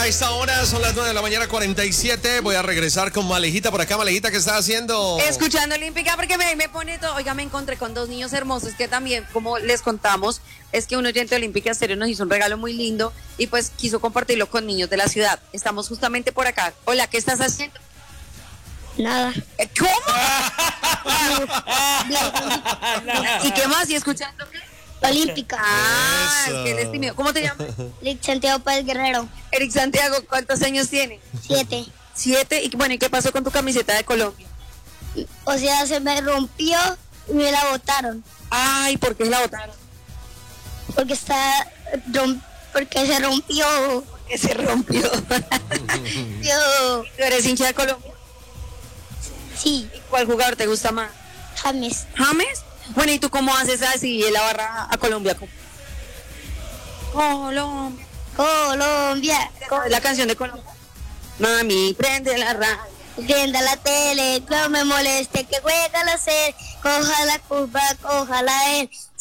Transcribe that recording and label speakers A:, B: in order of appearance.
A: a esta hora, son las 9 de la mañana 47. Voy a regresar con Malejita por acá. Malejita, ¿qué estás haciendo?
B: Escuchando Olímpica porque me pone todo. Oiga, me encontré con dos niños hermosos que también, como les contamos, es que un oyente de Olímpica Estéreo nos hizo un regalo muy lindo y pues quiso compartirlo con niños de la ciudad. Estamos justamente por acá. Hola, ¿qué estás haciendo?
C: Nada.
B: ¿Cómo? ¿Y qué más? ¿Y escuchando qué?
C: Olímpica.
B: Ah,
A: Eso.
B: es que él es tímido. ¿Cómo te llamas?
C: Lick Santiago Páez Guerrero.
B: Eric Santiago, ¿cuántos años tiene?
C: 7.
B: 7. Y bueno, ¿y qué pasó con tu camiseta de Colombia?
C: O sea, se me rompió y me la botaron.
B: Ay, ¿por qué la botaron?
C: Porque porque se rompió.
B: Que se rompió.
C: Yo,
B: ¿Tú eres hincha de Colombia?
C: sí,
B: ¿Y cuál jugador te gusta más?
C: James.
B: ¿James? Bueno, ¿y tú cómo haces así en la barra a Colombia? Colombia.
C: Colombia.
B: La canción de Colombia. Mami, prende la radio.
C: Prenda la tele, no me moleste que juega la sed. Coja la curva, coja la él.